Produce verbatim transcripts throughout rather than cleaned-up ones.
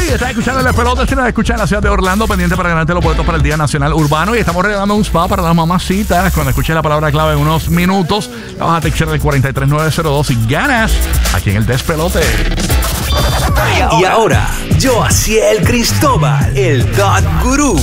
estás escuchando el pelota. Si nos escuchas en la ciudad de Orlando, pendiente para ganarte los boletos para el Día Nacional Urbano. Y estamos regalando un spa para las mamacitas. Cuando escuches la palabra clave en unos minutos, vamos a textear el cuatro tres nueve cero dos y ganas aquí en el Despelote. Y ahora, Yoaciel Cristóbal, el God Gurú.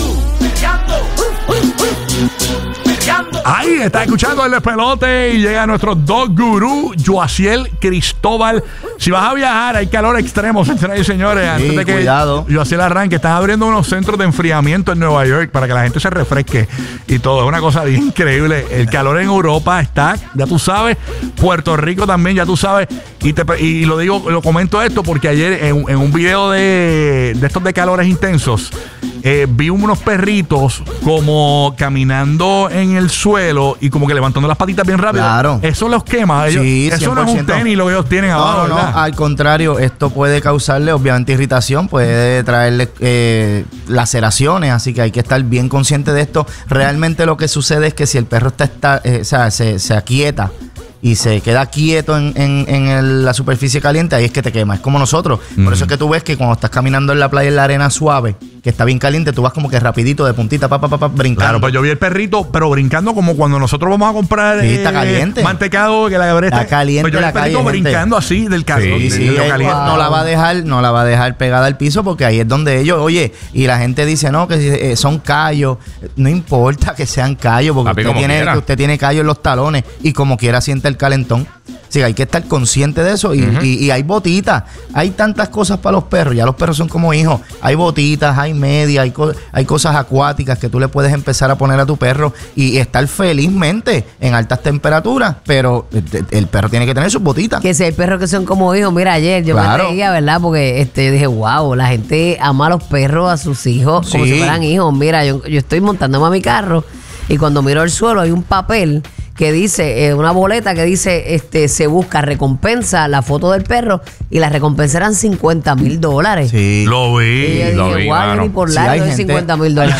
Ahí está escuchando el Despelote y llega nuestro dog gurú, Yoaciel Cristóbal. Si vas a viajar, hay calor extremo, señoras y señores. Antes Sí, de que cuidado. Yoaciel arranque, están abriendo unos centros de enfriamiento en Nueva York para que la gente se refresque y todo. Es una cosa bien increíble. El calor en Europa está, ya tú sabes, Puerto Rico también, ya tú sabes. Y, te, y lo digo, lo comento esto porque ayer en, en un video de, de estos de calores intensos, Eh, vi unos perritos como caminando en el suelo y como que levantando las patitas bien rápido. Claro. Eso los quema. Ellos, Sí, eso no es un cien por ciento. tenis lo que ellos tienen abajo, No, no, ¿verdad? no, al contrario, esto puede causarle obviamente irritación, puede traerle eh, laceraciones, así que hay que estar bien consciente de esto. Realmente lo que sucede es que si el perro está, está eh, o sea, se, se aquieta y se queda quieto en, en, en el- la superficie caliente, ahí es que te quema. Es como nosotros. Mm. Por eso es que tú ves que cuando estás caminando en la playa en la arena suave, que está bien caliente, tú vas como que rapidito, de puntita, pa, pa, pa, pa, brincando. Claro, pues yo vi el perrito, pero brincando como cuando nosotros vamos a comprar Sí, está caliente. mantecado, que la cabrera Está caliente Pues yo vi la el perrito calle, gente. brincando así del calor. Sí, de- sí, de lo él caliente. no la va a dejar, no la va a dejar pegada al piso porque ahí es donde ellos, oye, y la gente dice, no, que si, eh, son callos, no importa que sean callos, porque Papi, usted como tiene, quiera. que usted tiene callos en los talones y como quiera siente el calentón. Sí, hay que estar consciente de eso y, y- y hay botitas, hay tantas cosas para los perros, ya los perros son como hijos, hay botitas, hay medias, hay, co- hay cosas acuáticas que tú le puedes empezar a poner a tu perro y estar felizmente en altas temperaturas, pero el, el perro tiene que tener sus botitas. Que si hay perros que son como hijos, mira, ayer yo Claro. me reía, ¿verdad? Porque este, yo dije, wow, la gente ama a los perros, a sus hijos, como Sí. si fueran hijos. Mira, yo, yo estoy montándome a mi carro y cuando miro el suelo hay un papel que dice, eh, una boleta que dice, este, se busca recompensa, la foto del perro, y la recompensa eran cincuenta mil dólares. Sí. Lo Y vi. yo lo dije, vi, wow, mano. ni por Sí, largo hay doy gente- cincuenta mil dólares.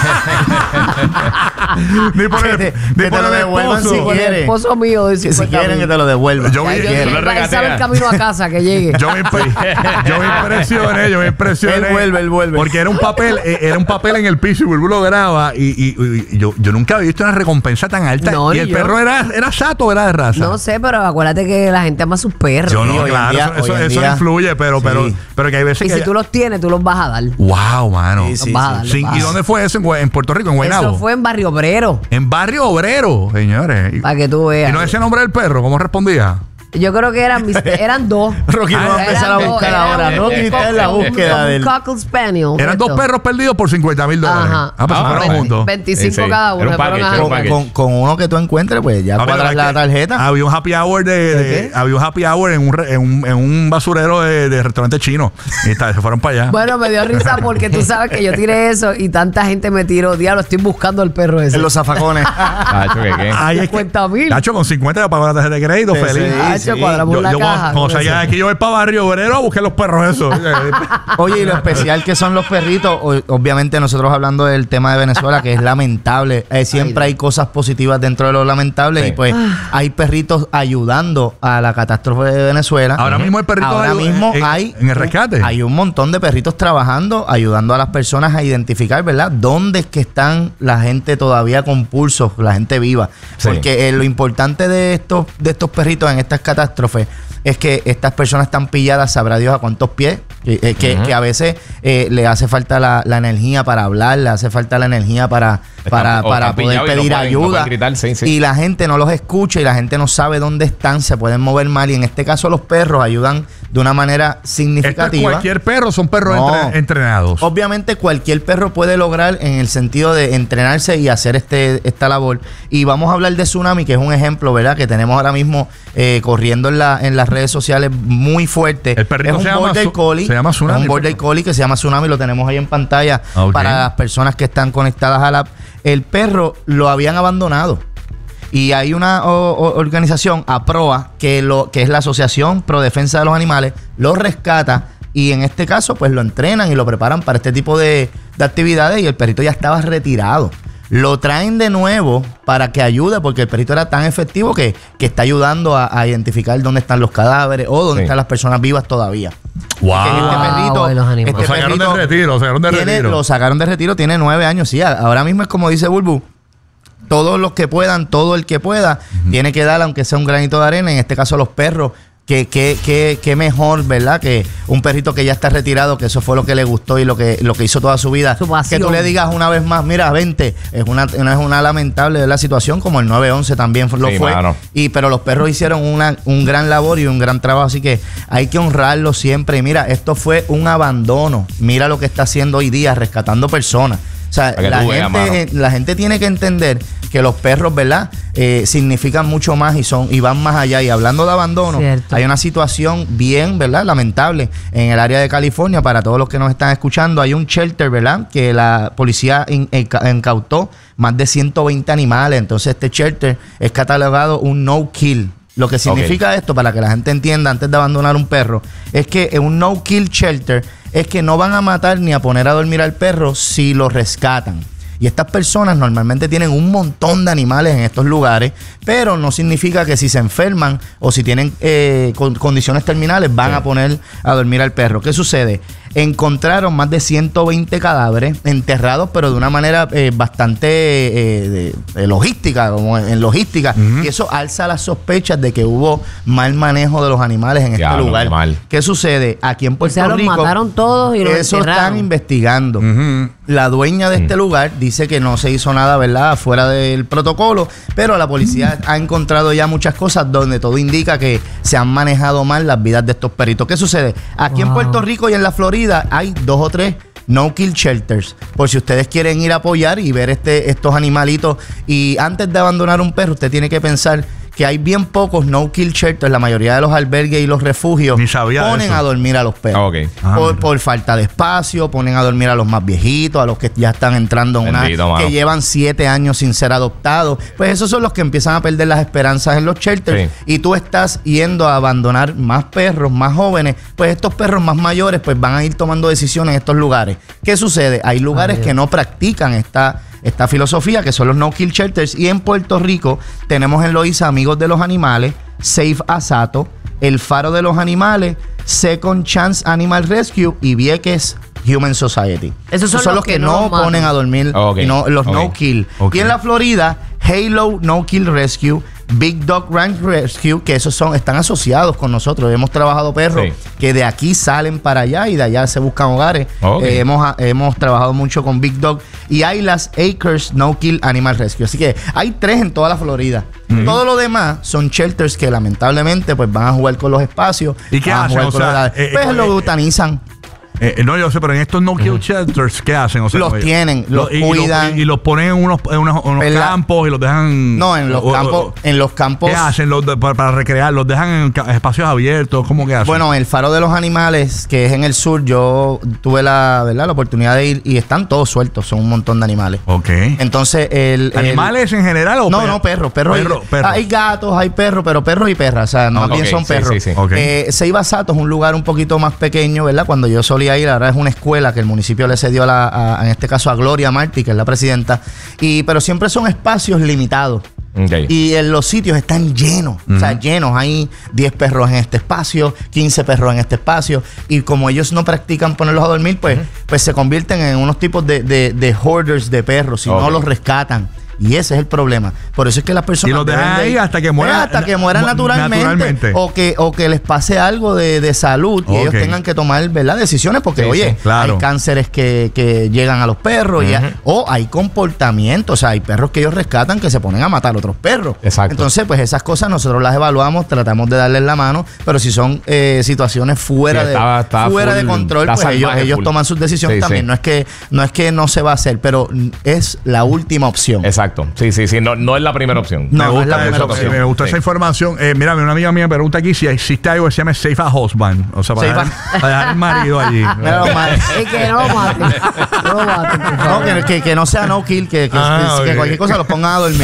Ni por Que el, te- ni que por te lo el devuelvan esposo. si Por el quiere. esposo mío doy Que si cincuenta quieren mil. que te lo devuelvan. Yo vi- Ya, yo, Él él lo va- él sabe el regatea. camino a casa que llegue. Yo me, impre- yo me impresioné, yo me impresioné. Él vuelve, él vuelve. Porque era un papel, eh, era un papel en el piso y Bulbu lo graba. Y, y- y yo, yo nunca había visto una recompensa tan alta. No, y ni el yo. perro era, era sato o era de raza. No sé, pero acuérdate que la gente ama a sus perros. Yo no, hoy en claro, día- eso, hoy en eso día- influye, pero, Sí. pero, pero que hay veces Y que. si tú los tienes, tú los vas a dar. Wow, mano. Sí, sí, Los vas a dar, los Sí, vas a ¿y dar. dónde fue eso? En, Gua- en Puerto Rico, en Guaynabo. Eso fue en Barrio Obrero, En Barrio Obrero, señores. Y, para que tú y veas. no decía el nombre del perro, ¿cómo respondía? Yo creo que eran, mis- eran dos. Rocky lo va a Eran empezar a dos, buscar eran ahora. un- Rocky está en la un- búsqueda un del... Cocker Spaniel. Eran dos esto. perros perdidos por cincuenta mil dólares. Ajá. Ah, pues se Ah, fueron bueno. juntos. veinticinco Sí, sí. cada uno. Era un se fueron package, a- era un Con, package. con- con uno que tú encuentres, pues ya Ah, pero cuadras es la que tarjeta. Había un happy hour de, de- ¿De qué? había un happy hour en un, re- en un, en un basurero de, de restaurante chino. Y tal, se fueron para allá. Bueno, me dio risa porque tú sabes que yo tiré eso y tanta gente me tiró. Diablo, estoy buscando el perro ese. En los zafacones. Tacho, ¿qué, qué? Ay, es que- cincuenta mil. Tacho, con cincuenta yo pago la tarjeta de crédito, Sí, feliz. sí. Hacho, cuadramos Yo, la yo caja. cuando, cuando con salga de eso. aquí, yo voy para Barrio Obrero a buscar los perros esos. Oye, y lo especial que son los perritos, o- obviamente nosotros hablando del tema de Venezuela, que es lamentable, eh, siempre hay cosas positivas dentro de lo lamentable Sí. y pues hay perritos ayudando a la catástrofe de Venezuela. Ahora mismo hay perritos Ahora ahí mismo en- hay en el rescate. Hay un montón de perritos trabajando, ayudando a las personas a identificar, ¿verdad? ¿Dónde es que están la gente todavía con pulsos, la gente viva? Sí. Porque eh, lo importante de estos, de estos perritos en estas catástrofes es que estas personas están pilladas, sabrá Dios a cuántos pies, que, eh, que, Ujú. que a veces eh, le hace falta la, la energía para hablar, le hace falta la energía para, Están- para, o para están poder pillados y no pedir pueden- no ayuda. pueden gritar, sí, sí. Y la gente no los escucha y la gente no sabe dónde están, se pueden mover mal. Y en este caso los perros ayudan de una manera Esto es significativa. cualquier perro, son perros No. entre- entrenados. Obviamente cualquier perro puede lograr en el sentido de entrenarse y hacer este esta labor. Y vamos a hablar de Tsunami, que es un ejemplo, ¿verdad? Que tenemos ahora mismo eh, corriendo en, la, en las redes sociales muy fuerte. El perrito es un se llama Border Su- Collie. se llama Tsunami, Es un el Border perro. Collie que se llama Tsunami, lo tenemos ahí en pantalla Ok. para las personas que están conectadas a la app. El perro lo habían abandonado. Y hay una o- o- organización, APROA, que, lo, que es la Asociación Pro Defensa de los Animales, lo rescata y en este caso pues lo entrenan y lo preparan para este tipo de, de actividades y el perrito ya estaba retirado. Lo traen de nuevo para que ayude porque el perrito era tan efectivo que, que está ayudando a, a identificar dónde están los cadáveres o dónde Sí. están las personas vivas todavía. Wow. Que este Wow, perrito, y los animales. este Lo sacaron perrito de retiro, lo sacaron de tiene- retiro. Lo sacaron de retiro, tiene nueve años. Sí, ahora mismo es como dice Bulbu. Todos los que puedan, todo el que pueda, tiene que dar, aunque sea un granito de arena. En este caso, los perros. Que, que, que, que mejor, ¿verdad? Que un perrito que ya está retirado, que eso fue lo que le gustó y lo que, lo que hizo toda su vida. Su pasión. Que tú le digas una vez más, mira, vente. Es una, una, es una lamentable ¿verdad? situación, como el nueve once también lo Sí, fue. mano. Y, pero los perros hicieron una, un gran labor y un gran trabajo, así que hay que honrarlo siempre. Y mira, esto fue un abandono. Mira lo que está haciendo hoy día, rescatando personas. O sea, Para que la tú veas, gente, mano. eh, la gente tiene que entender que los perros, ¿verdad? Eh, significan mucho más y son y van más allá. Y hablando de abandono, Cierto. hay una situación bien, ¿verdad? Lamentable en el área de California. Para todos los que nos están escuchando, hay un shelter, ¿verdad? Que la policía in- inca- incautó más de ciento veinte animales. Entonces este shelter es catalogado un no kill. Lo que significa esto, para que la gente entienda antes de abandonar un perro, es que en un no kill shelter es que no van a matar ni a poner a dormir al perro si lo rescatan. Y estas personas normalmente tienen un montón de animales en estos lugares, pero no significa que si se enferman o si tienen eh, con- condiciones terminales van Sí. a poner a dormir al perro. ¿Qué sucede? Encontraron más de ciento veinte cadáveres enterrados, pero de una manera eh, bastante eh, de- de logística, como en logística. Y eso alza las sospechas de que hubo mal manejo de los animales en Diablo, este lugar. qué mal. ¿Qué sucede? Aquí en O Puerto sea, los Rico. mataron todos y los Eso están enterraron. investigando. Ujú. La dueña de este lugar dice que no se hizo nada, ¿verdad?, fuera del protocolo, pero la policía ha encontrado ya muchas cosas donde todo indica que se han manejado mal las vidas de estos perritos. ¿Qué sucede? Aquí en Wow. Puerto Rico y en la Florida hay dos o tres no kill shelters, por si ustedes quieren ir a apoyar y ver este, estos animalitos. Y antes de abandonar un perro, usted tiene que pensar que hay bien pocos no kill shelters. La mayoría de los albergues y los refugios Ni sabía de ponen eso. a dormir a los perros. Ah, ok. Ah, por, mira. por falta de espacio, ponen a dormir a los más viejitos, a los que ya están entrando en una, Bendito, mano. que llevan siete años sin ser adoptados. Pues esos son los que empiezan a perder las esperanzas en los shelters. Sí. Y tú estás yendo a abandonar más perros, más jóvenes. Pues estos perros más mayores pues van a ir tomando decisiones en estos lugares. ¿Qué sucede? Hay lugares Ay, que no practican esta esta filosofía, que son los no kill shelters. Y en Puerto Rico tenemos en Loíza Amigos de los Animales, Safe Asato, El Faro de los Animales, Second Chance Animal Rescue y Vieques Human Society. Esos son los que no no los matan. ponen a dormir, Ok, y no, los ok. no kill. Ok. Y en la Florida, Halo No Kill Rescue, Big Dog Ranch Rescue, que esos son, están asociados con nosotros. Hemos trabajado perros Sí. que de aquí salen para allá y de allá se buscan hogares. Ok. Eh, hemos, hemos trabajado mucho con Big Dog. Y hay las Acres No Kill Animal Rescue. Así que hay tres en toda la Florida. Todo lo demás son shelters que lamentablemente pues van a jugar con los espacios. ¿Y qué van a hacen? jugar O con sea, los edades. eh, pues eh, lo eh, eutanizan. Eh, no, yo sé, pero en estos no kill shelters, ¿qué hacen? O sea, Los oye, tienen, los y, cuidan. Y, y los ponen en unos, en unos, unos En la- campos y los dejan. No, en los o- o- campos, en los campos. ¿Qué hacen los de- para, para recrear? ¿Los dejan en ca- espacios abiertos? ¿Cómo que hacen? Bueno, el Faro de los Animales, que es en el sur, yo tuve la, ¿verdad? la oportunidad de ir y están todos sueltos, son un montón de animales. Ok. Entonces, el, el- ¿Animales en general o No, per- no, perros, perros. y- Perro, perro. Hay gatos, hay perros, pero perros y perras. O sea, no Ok, bien son sí, perros. sí, sí. Ok. Eh, Ceiba Sato es un lugar un poquito más pequeño, ¿verdad? Cuando yo solía ir, ahora es una escuela que el municipio le cedió a la, a- en este caso a Gloria Martí, que es la presidenta. Y, pero siempre son espacios limitados. Ok. Y en los sitios están llenos, o sea, llenos. Hay diez perros en este espacio, quince perros en este espacio. Y como ellos no practican ponerlos a dormir, pues, pues se convierten en unos tipos de, de, de hoarders de perros, si no Ok. los rescatan. Y ese es el problema. Por eso es que las personas. Y los dejan deben de- ahí hasta que mueran- Eh, hasta que mueran na- naturalmente. naturalmente. O que, o que les pase algo de, de salud y Ok. ellos tengan que tomar, ¿verdad?, decisiones. Porque, Sí, oye, sí, claro. hay cánceres que, que llegan a los perros. y a- o hay comportamientos. O sea, hay perros que ellos rescatan que se ponen a matar a otros perros. Exacto. Entonces, pues esas cosas nosotros las evaluamos, tratamos de darles la mano. Pero si son eh, situaciones fuera, Sí, estaba- de, estaba fuera full- de control, está pues ellos, salvaje ellos full. toman sus decisiones Sí, también. sí. No es que no es que no se va a hacer, pero mm, es la última opción. Exacto. Sí, sí, sí. No, no es la primera opción. No, me no es la gusta, primera eso, opción. me gusta Sí. esa información. Eh, mira, una amiga mía me pregunta aquí si existe algo que se llama Safe a Husband. O sea, para, Safe dejar, para dejar el marido allí. Mira lo mal. Y que no lo maten. No lo maten, por No, favor. que, que- que no sea no kill, que, que, Ah, que ok. cualquier cosa los pongan a dormir.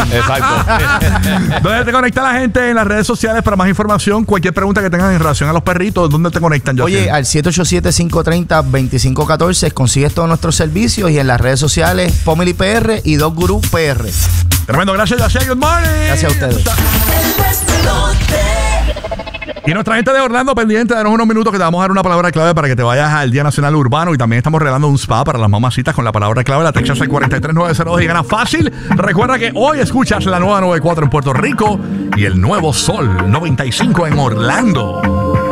Exacto. ¿Dónde te conecta la gente en las redes sociales para más información? Cualquier pregunta que tengan en relación a los perritos, ¿dónde te conectan? Oye, Yacel? al siete ocho siete, cinco tres cero, dos cinco uno cuatro consigues todos nuestros servicios y en las redes sociales Pomeli P R y Dog Guru P R. Tremendo, gracias, Yacel. Good morning. Gracias a ustedes. El despelote. Y nuestra gente de Orlando pendiente, danos unos minutos que te vamos a dar una palabra clave para que te vayas al Día Nacional Urbano. Y también estamos regalando un spa para las mamacitas con la palabra clave, la Texas al cuatro tres nueve cero dos y gana fácil. Recuerda que hoy escuchas la nueva noventa y cuatro en Puerto Rico y el nuevo Sol noventa y cinco en Orlando.